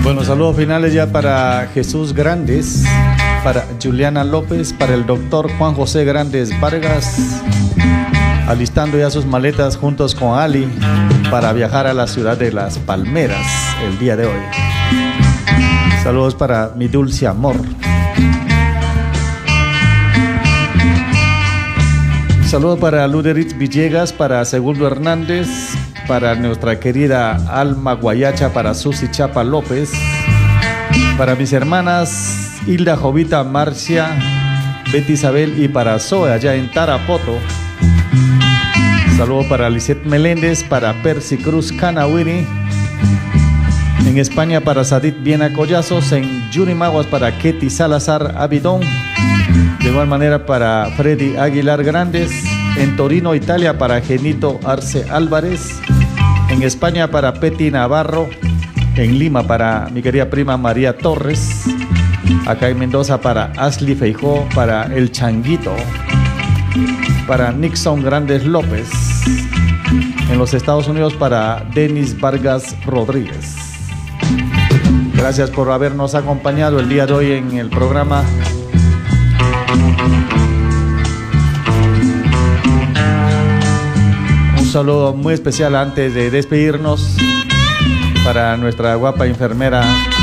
Bueno, saludos finales ya para Jesús Grandes, para Juliana López, para el doctor Juan José Grandes Vargas, alistando ya sus maletas juntos con Ali para viajar a la ciudad de Las Palmeras el día de hoy. Saludos para mi dulce amor. Saludos para Luderitz Villegas, para Segundo Hernández, para nuestra querida Alma Guayacha, para Susi Chapa López, para mis hermanas Hilda Jovita Marcia, Betty Isabel y para Zoe allá en Tarapoto. Saludos para Lisette Meléndez, para Percy Cruz Canawiri, en España para Sadit Viena Collazos, en Yurimaguas para Ketty Salazar Abidón, de igual manera para Freddy Aguilar Grandes, en Torino, Italia para Genito Arce Álvarez, en España para Peti Navarro, en Lima para mi querida prima María Torres, acá en Mendoza para Ashley Feijó, para El Changuito, para Nixon Grandes López, en los Estados Unidos para Denis Vargas Rodríguez. Gracias por habernos acompañado el día de hoy en el programa. Un saludo muy especial antes de despedirnos para nuestra guapa enfermera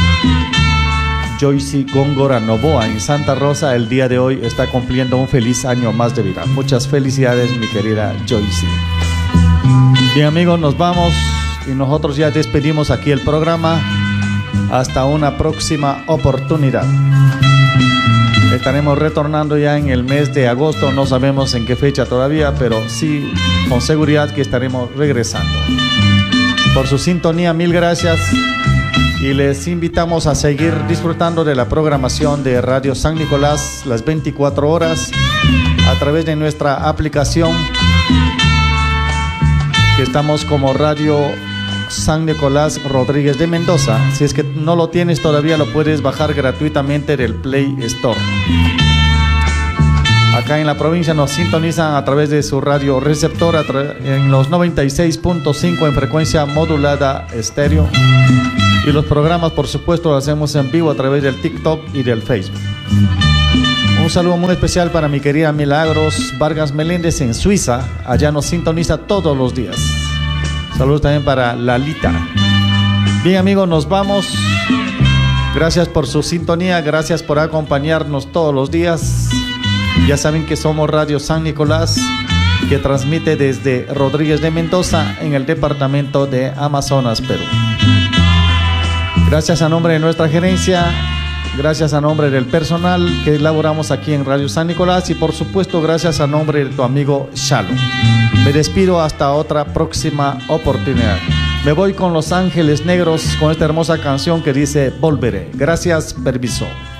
Joyce Góngora Novoa en Santa Rosa. El día de hoy está cumpliendo un feliz año más de vida. Muchas felicidades, mi querida Joyce. Bien, amigos, nos vamos y nosotros ya despedimos aquí el programa. Hasta una próxima oportunidad. Estaremos retornando ya en el mes de agosto, no sabemos en qué fecha todavía, pero sí con seguridad que estaremos regresando. Por su sintonía, mil gracias y les invitamos a seguir disfrutando de la programación de Radio San Nicolás las 24 horas a través de nuestra aplicación, que estamos como Radio San Nicolás Rodríguez de Mendoza. Si es que no lo tienes todavía, lo puedes bajar gratuitamente del Play Store. Acá en la provincia nos sintonizan a través de su radio receptor en los 96.5 en frecuencia modulada estéreo, y los programas por supuesto los hacemos en vivo a través del TikTok y del Facebook. Un saludo muy especial para mi querida Milagros Vargas Meléndez en Suiza, allá nos sintoniza todos los días. Saludos también para Lalita. Bien, amigos, nos vamos. Gracias por su sintonía, gracias por acompañarnos todos los días. Ya saben que somos Radio San Nicolás, que transmite desde Rodríguez de Mendoza en el departamento de Amazonas, Perú. Gracias a nombre de nuestra gerencia, gracias a nombre del personal que elaboramos aquí en Radio San Nicolás y por supuesto gracias a nombre de tu amigo Shalom. Me despido hasta otra próxima oportunidad. Me voy con Los Ángeles Negros con esta hermosa canción que dice Volveré. Gracias, permiso.